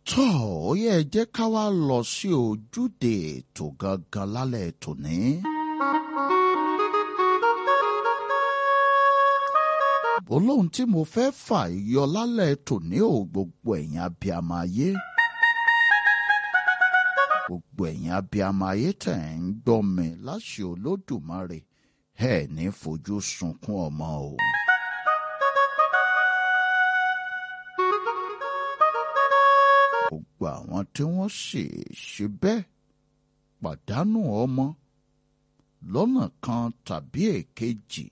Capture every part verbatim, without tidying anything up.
tó ó yẹ jẹ́ ká wá lọ sí ojúde ètò gangan lálẹ́ tòní. olóhùn tí mo fẹ́ fà yọ lálẹ́ tòní ò gbogbo ẹ̀yin abiyamọ ayé. gbogbo ẹ̀yin abiyamọ ayé tẹ̀ ń gbọ́ mi láṣẹ Olódùmarè ẹ̀ ní fojú sunkún ọmọ o. gbogbo àwọn tí wọ́n sì ṣe bẹ́ẹ̀ pàdánù ọmọ lọ́nà kan tàbí èkejì.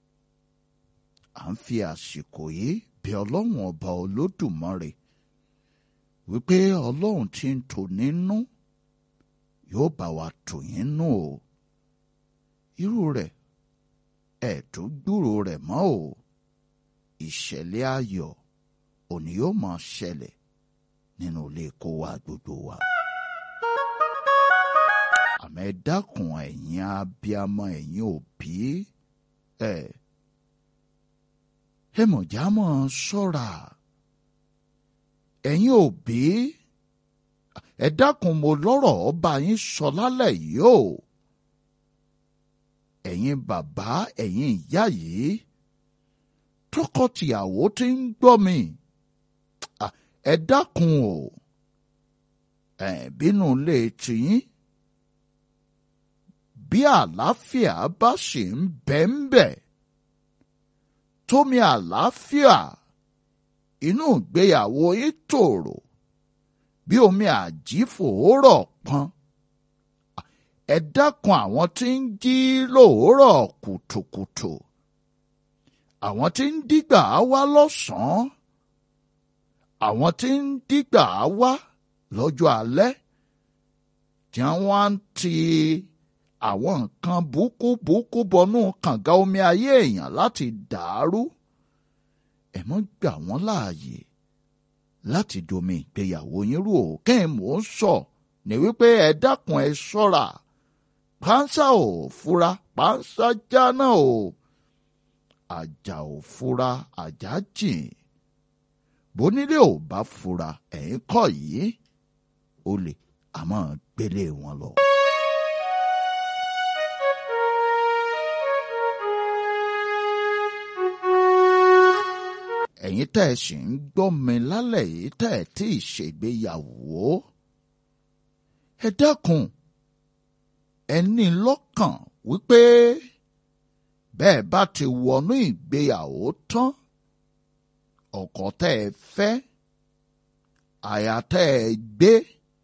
à ń fi àsìkò yìí bí Ọlọ́run ọba Olódùmarè wípé Ọlọ́run tí ń tò nínú yóò bá wa tò yín nù o. irú rẹ̀ ẹ̀ tó gbúrò rẹ̀ mọ́ o. ìṣẹ̀lẹ̀ ayọ̀ òní yóò máa ṣẹlẹ̀ nínú ilé kó wa gbogbo wa. àmọ́ ẹ dákun ẹ̀yin abiyamọ ẹ̀yin òbí ẹ̀ ẹ mọ̀já mọ̀ ṣọ́ra. ẹ̀yin òbí ẹ dákun mo lọ́rọ̀ ọba yín sọ lálẹ́ yìí o. ẹ̀yin bàbá ẹ̀yin ìyá yìí tọkọ-tìyàwó tí ń gbọ́ mi ẹ dákun o. ẹ bínú lè tìyín bí àlàáfíà bá sì ń bẹ ń bẹ tómi àlàáfíà inú ìgbéyàwó yín tòrò bí omi àjífòórọ̀ pọn. ẹ dákun àwọn tí ń jí lóòórọ̀ kùtùkùtù àwọn tí ń dígbà wá lọ́sàn-án àwọn tí ń dígbà wá lọ́jọ́ alẹ́ tí wọ́n ń ti àwọn nǹkan búkúbúkú bọnú kànga omi ayé èèyàn láti dàrú. ẹ mọ́ gbà wọ́n láàyè láti domi ìgbéyàwó yín rú o. kẹ́hìn mò ń sọ ní wípé ẹ dákun ẹ ṣọ́ra. pánsá ò fura pánsá jáná o. àjà ò fura àjà jìn. bónílé ò bá fura ẹ̀yin kọ́ yìí olè àmọ́ gbélé wọn lọ. ẹ̀yin tẹ́ ẹ sì ń gbọ́ mi lálẹ́ yìí tẹ́ ẹ tí ì ṣègbéyàwó. ẹ dákun ẹ ní lọ́kàn wípé bẹ́ẹ̀ bá ti wọnú ìgbéyàwó tán ọkọ tẹ́ ẹ fẹ́ àyà tẹ́ ẹ gbé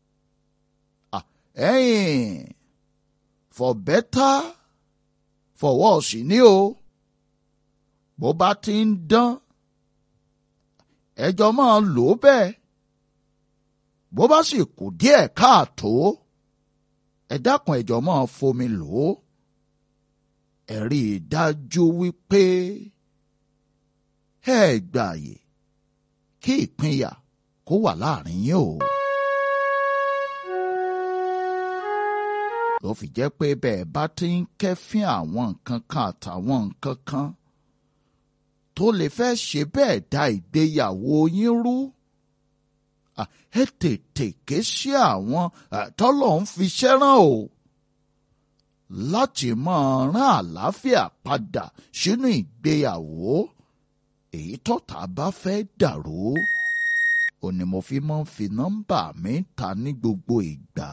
ẹ̀yìn for better for worse ni o. bó bá ti ń dán ẹjọ́ máa lò ó bẹ́ẹ̀. bó bá sì kù díẹ̀ káàtó ẹ dákun ẹjọ́ máa fomi lò ó. ẹ rí i dájú wípé ẹ gbààyè kí ìpínyà kó wà láàrin yín o. ló fi jẹ́ pé bẹ́ẹ̀ bá ti ń kẹ́fín àwọn nǹkan kan àtàwọn nǹkan kan tó lè fẹ́ ṣe bẹ́ẹ̀ da ìgbéyàwó yín rú. ẹ tètè ké sí àwọn tọ́lọ̀ ń fiṣẹ́ rán o láti máa rán àlàáfíà padà sínú ìgbéyàwó èyí tọ́ta bá fẹ́ dàrú. ó ní mo fi máa ń fi nọ́mbà mi ta ní gbogbo ìgbà.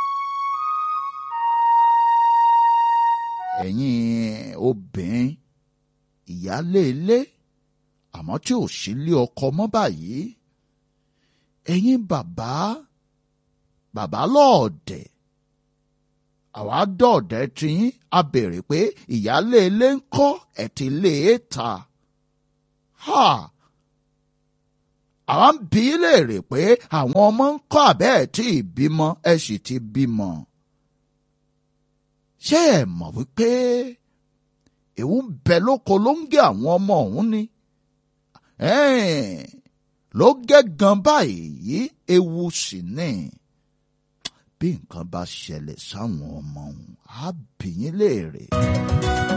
ẹ̀yin obìnrin ìyálé ilé àmọ́ tí ò sí lé ọkọ mọ́ báyìí. ẹ̀yin bàbá bàbá lọ́ọ̀dẹ̀ àwa dọ̀ọ̀dẹ̀ tí a béèrè pé ìyálé ilé ń kọ́ ẹ̀ tí lè é ta. àwa ń bi í léèrè pé àwọn ọmọ ń kọ́ àbẹ́ ẹ̀ tí ì bímọ ẹ̀ sì ti bímọ. ṣé ẹ mọ̀ wípé ewu ń bẹ lóko ló ń gé àwọn ọmọ ọ̀hún ni. ló gé gan báyìí ewu sì ní. bí nǹkan bá ṣẹlẹ̀ sáwọn ọmọ ọ̀hún á bi yín léèrè.